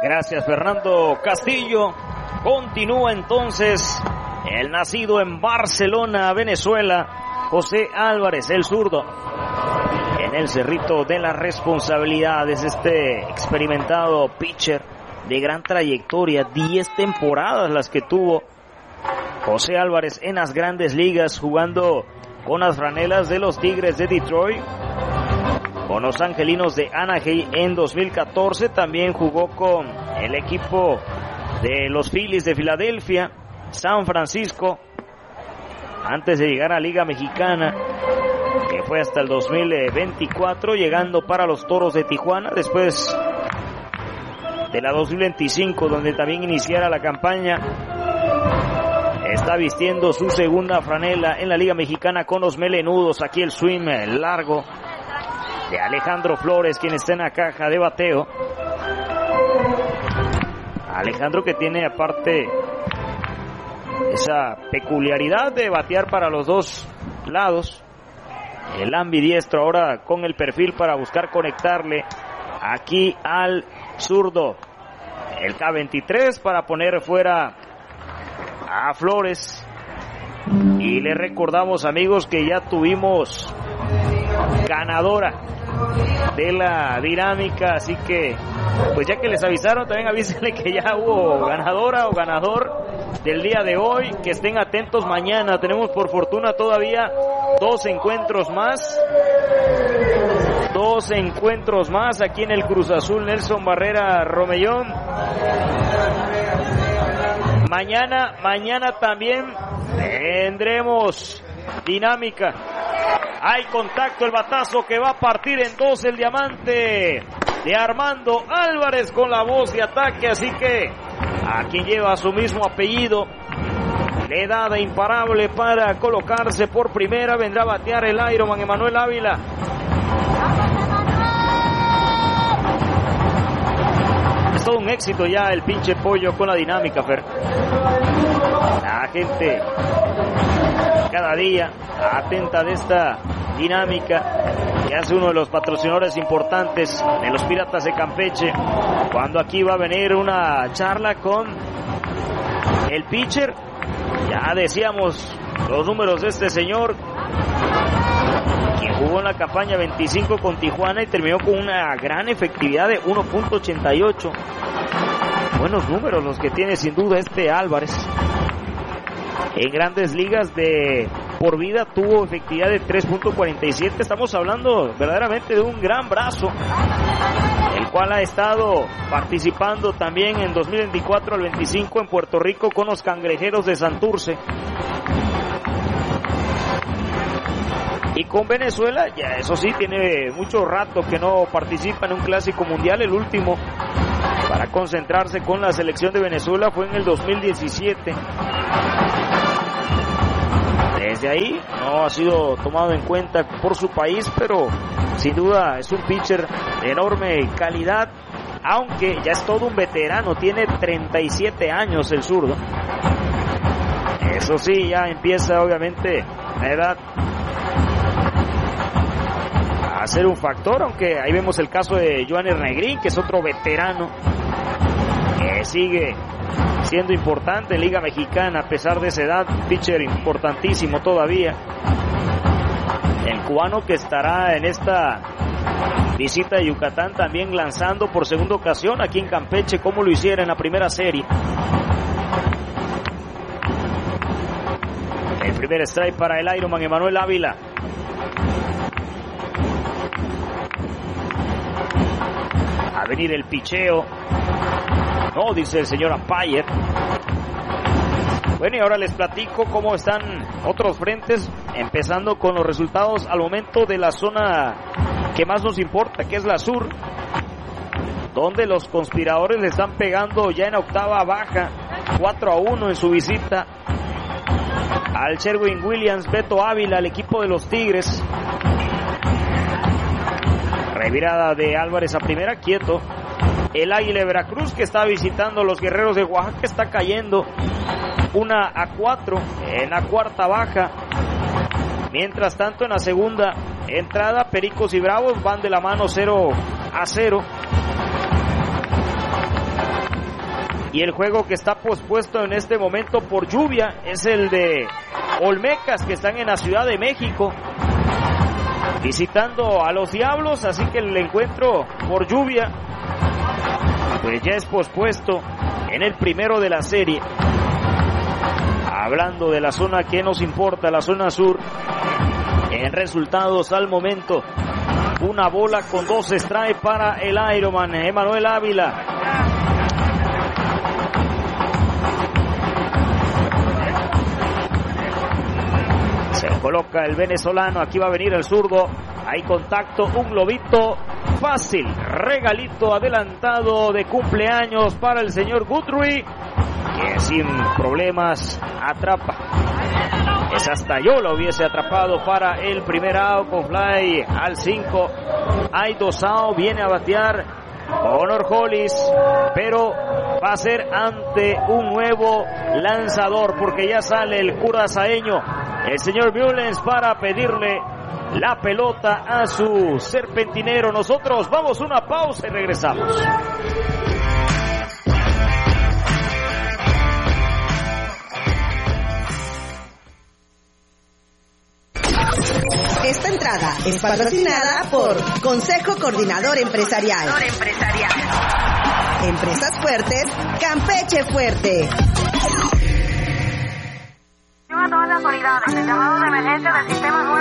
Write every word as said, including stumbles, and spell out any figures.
Gracias, Fernando Castillo. Continúa entonces el nacido en Barcelona, Venezuela, José Álvarez, el zurdo, en el cerrito de las responsabilidades. Este experimentado pitcher de gran trayectoria, diez temporadas las que tuvo José Álvarez en las grandes ligas, jugando con las franelas de los Tigres de Detroit, con los Angelinos de Anaheim en dos mil catorce, también jugó con el equipo de los Phillies de Filadelfia, San Francisco, antes de llegar a Liga Mexicana, que fue hasta el dos mil veinticuatro, llegando para los Toros de Tijuana, después de la dos mil veinticinco, donde también iniciara la campaña. Está vistiendo su segunda franela en la Liga Mexicana con los Melenudos. Aquí el swing largo de Alejandro Flores, quien está en la caja de bateo. Alejandro, que tiene aparte esa peculiaridad de batear para los dos lados. El ambidiestro ahora con el perfil para buscar conectarle aquí al zurdo. El K veintitrés para poner fuera a Flores. Y le recordamos, amigos, que ya tuvimos ganadora de la dinámica, así que pues ya que les avisaron, también avísenle que ya hubo ganadora o ganador del día de hoy, que estén atentos mañana. Tenemos por fortuna todavía dos encuentros más, dos encuentros más aquí en el Cruz Azul Nelson Barrera Romellón. Mañana, mañana también tendremos dinámica. Hay contacto, el batazo que va a partir en dos, el diamante de Armando Álvarez con la voz de ataque, así que a quien lleva su mismo apellido le da de imparable para colocarse por primera. Vendrá a batear el Ironman Emanuel Ávila. Es todo un éxito ya el pinche pollo con la dinámica, Fer. La gente cada día atenta de esta dinámica que hace uno de los patrocinadores importantes de los Piratas de Campeche, cuando aquí va a venir una charla con el pitcher. Ya decíamos los números de este señor, quien jugó en la campaña veinticinco con Tijuana y terminó con una gran efectividad de uno punto ochenta y ocho. Buenos números los que tiene sin duda este Álvarez. En grandes ligas de por vida tuvo efectividad de tres punto cuarenta y siete. Estamos hablando verdaderamente de un gran brazo, el cual ha estado participando también en dos mil veinticuatro al veinticinco en Puerto Rico con los Cangrejeros de Santurce. Y con Venezuela, ya eso sí, tiene mucho rato que no participa en un clásico mundial. El último para concentrarse con la selección de Venezuela fue en el dos mil diecisiete. Desde ahí no ha sido tomado en cuenta por su país, pero sin duda es un pitcher de enorme calidad, aunque ya es todo un veterano, tiene treinta y siete años el zurdo. Eso sí, ya empieza obviamente la edad a ser un factor, aunque ahí vemos el caso de Johanner Negrín, que es otro veterano que sigue siendo importante en Liga Mexicana a pesar de esa edad, un pitcher importantísimo todavía. El cubano que estará en esta visita a Yucatán también lanzando por segunda ocasión aquí en Campeche, como lo hiciera en la primera serie. El primer strike para el Ironman Emanuel Ávila. A venir el picheo. No, dice el señor umpire. Bueno, y ahora les platico cómo están otros frentes, empezando con los resultados al momento de la zona que más nos importa, que es la sur, donde los conspiradores le están pegando ya en octava baja, cuatro a uno en su visita al Sherwin-Williams. Beto Ávila, el equipo de los Tigres. Revirada de Álvarez a primera, quieto. El Águila de Veracruz, que está visitando los Guerreros de Oaxaca, está cayendo una a cuatro en la cuarta baja. Mientras tanto, en la segunda entrada, Pericos y Bravos van de la mano cero a cero. Y el juego que está pospuesto en este momento por lluvia es el de Olmecas, que están en la Ciudad de México visitando a los Diablos, así que el encuentro por lluvia pues ya es pospuesto en el primero de la serie. Hablando de la zona que nos importa, la zona sur, en resultados al momento, una bola con dos strikes para el Ironman, Emanuel Ávila. Se coloca el venezolano, aquí va a venir el zurdo, hay contacto, un globito fácil, regalito adelantado de cumpleaños para el señor Guthrie, que sin problemas atrapa. Es hasta yo lo hubiese atrapado para el primer out con fly al cinco. Hay dos out, viene a batear Connor Hollis, pero va a ser ante un nuevo lanzador porque ya sale el curazaeño, el señor Mullens, para pedirle la pelota a su serpentinero. Nosotros vamos a una pausa y regresamos. Esta entrada es patrocinada por Consejo Coordinador Empresarial. Empresas fuertes, Campeche fuerte. A todas las unidades, el llamado de emergencia del sistema